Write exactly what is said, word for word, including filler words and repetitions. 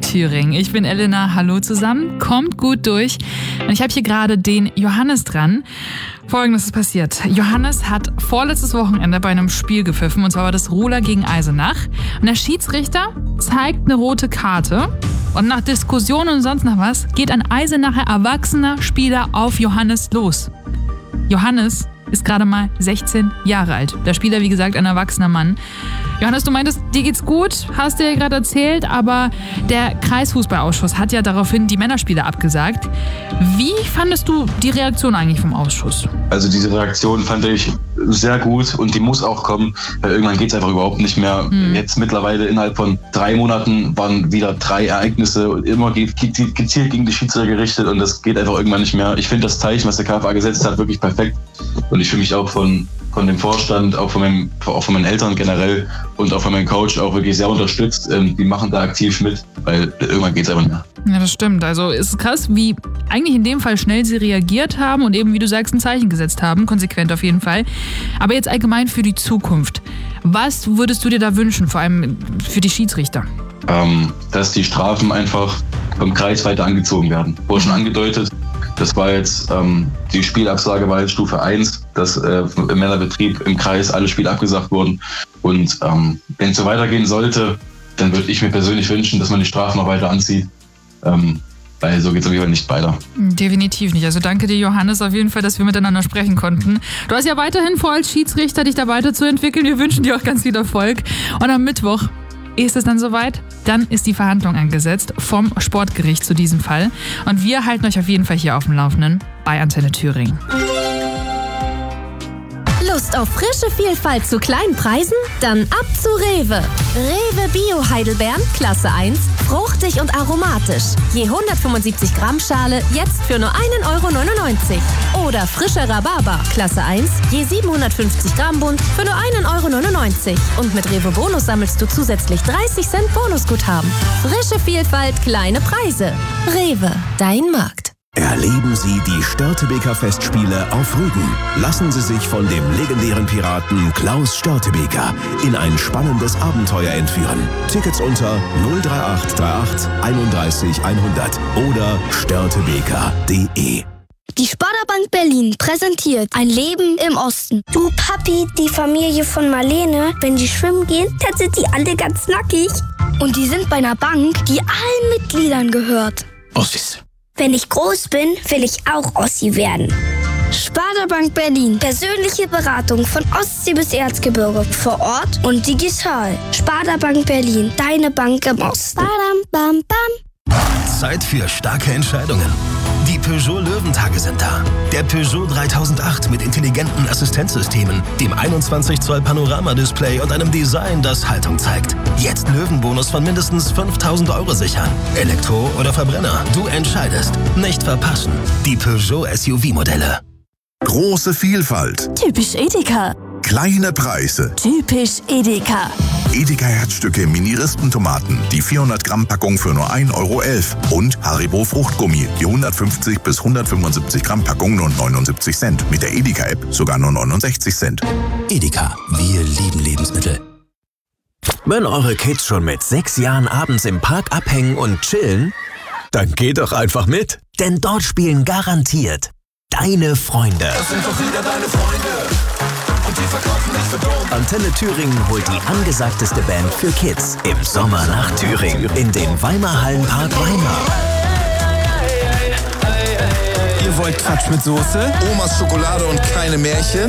Thüringen. Ich bin Elena, hallo zusammen, kommt gut durch. Und ich habe hier gerade den Johannes dran. Folgendes ist passiert. Johannes hat vorletztes Wochenende bei einem Spiel gepfiffen, und zwar war das Rohler gegen Eisenach. Und der Schiedsrichter zeigt eine rote Karte. Und nach Diskussion und sonst noch was geht ein Eisenacher erwachsener Spieler auf Johannes los. Johannes ist gerade mal sechzehn Jahre alt. Der Spieler, wie gesagt, ein erwachsener Mann. Johannes, du meintest, dir geht's gut, hast du ja gerade erzählt, aber der Kreisfußballausschuss hat ja daraufhin die Männerspiele abgesagt. Wie fandest du die Reaktion eigentlich vom Ausschuss? Also diese Reaktion fand ich sehr gut und die muss auch kommen, weil irgendwann geht's einfach überhaupt nicht mehr. Mhm. Jetzt mittlerweile innerhalb von drei Monaten waren wieder drei Ereignisse und immer gezielt gegen die Schiedsrichter gerichtet und das geht einfach irgendwann nicht mehr. Ich finde das Zeichen, was der K F A gesetzt hat, wirklich perfekt und ich fühle mich auch von von dem Vorstand, auch von, meinem, auch von meinen Eltern generell und auch von meinem Coach auch wirklich sehr unterstützt. Ähm, die machen da aktiv mit, weil irgendwann geht's einfach nicht mehr. Ja, das stimmt. Also es ist krass, wie eigentlich in dem Fall schnell sie reagiert haben und eben, wie du sagst, ein Zeichen gesetzt haben. Konsequent auf jeden Fall. Aber jetzt allgemein für die Zukunft. Was würdest du dir da wünschen, vor allem für die Schiedsrichter? Ähm, dass die Strafen einfach vom Kreis weiter angezogen werden. Wurde schon angedeutet. Das war jetzt, ähm, die Spielabsage war jetzt Stufe eins, dass äh, im Männerbetrieb im Kreis alle Spiele abgesagt wurden. Und ähm, wenn es so weitergehen sollte, dann würde ich mir persönlich wünschen, dass man die Strafen noch weiter anzieht. Ähm, weil so geht es auf jeden Fall nicht weiter. Definitiv nicht. Also danke dir, Johannes, auf jeden Fall, dass wir miteinander sprechen konnten. Du hast ja weiterhin vor, als Schiedsrichter dich da weiterzuentwickeln. Wir wünschen dir auch ganz viel Erfolg. Und am Mittwoch ist es dann soweit? Dann ist die Verhandlung angesetzt vom Sportgericht zu diesem Fall. Und wir halten euch auf jeden Fall hier auf dem Laufenden bei Antenne Thüringen. Lust auf frische Vielfalt zu kleinen Preisen? Dann ab zu Rewe. Rewe Bio Heidelbeeren, Klasse eins, fruchtig und aromatisch. Je hundertfünfundsiebzig Gramm Schale jetzt für nur ein Euro neunundneunzig. Oder frischer Rhabarber, Klasse eins, je siebenhundertfünfzig Gramm Bund für nur ein Euro neunundneunzig. Und mit Rewe Bonus sammelst du zusätzlich dreißig Cent Bonusguthaben. Frische Vielfalt, kleine Preise. Rewe, dein Markt. Erleben Sie die Störtebeker Festspiele auf Rügen. Lassen Sie sich von dem legendären Piraten Klaus Störtebeker in ein spannendes Abenteuer entführen. Tickets unter null drei acht drei acht einunddreißig hundert oder störtebeker punkt de. Die Sparda-Bank Berlin präsentiert ein Leben im Osten. Du Papi, die Familie von Marlene, wenn die schwimmen gehen, dann sind die alle ganz nackig. Und die sind bei einer Bank, die allen Mitgliedern gehört. Ossis. Wenn ich groß bin, will ich auch Ossi werden. Sparda-Bank Berlin. Persönliche Beratung von Ostsee bis Erzgebirge. Vor Ort und digital. Sparda-Bank Berlin. Deine Bank im Osten. Badam, bam, bam. Zeit für starke Entscheidungen. Die Peugeot Löwentage sind da. Der Peugeot dreitausendacht mit intelligenten Assistenzsystemen, dem einundzwanzig Zoll Panoramadisplay und einem Design, das Haltung zeigt. Jetzt Löwenbonus von mindestens fünftausend Euro sichern. Elektro oder Verbrenner, du entscheidest. Nicht verpassen. Die Peugeot S U V-Modelle. Große Vielfalt. Typisch Edeka. Kleine Preise. Typisch Edeka. Edeka Herzstücke Mini-Rispentomaten, die vierhundert Gramm Packung für nur ein Euro elf. Und Haribo Fruchtgummi, die hundertfünfzig bis hundertfünfundsiebzig Gramm Packung nur neunundsiebzig Cent. Mit der Edeka-App sogar nur neunundsechzig Cent. Edeka, wir lieben Lebensmittel. Wenn eure Kids schon mit sechs Jahren abends im Park abhängen und chillen, dann geht doch einfach mit. Denn dort spielen garantiert deine Freunde. Das sind doch wieder deine Freunde. Und die verkaufen dich für dumm. Antenne Thüringen holt die angesagteste Band für Kids im Sommer nach Thüringen in den Weimar Hallenpark Weimar. Ihr wollt Quatsch mit Soße? Omas Schokolade und keine Märchen?